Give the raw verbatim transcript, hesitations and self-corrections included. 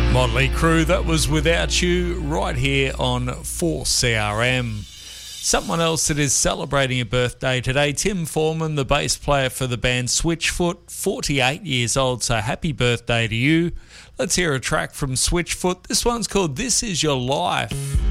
Motley Crue, that was Without You, right here on four C R M. Someone else that is celebrating a birthday today, Tim Foreman, the bass player for the band Switchfoot, forty-eight years old, so happy birthday to you. Let's hear a track from Switchfoot. This one's called This Is Your Life.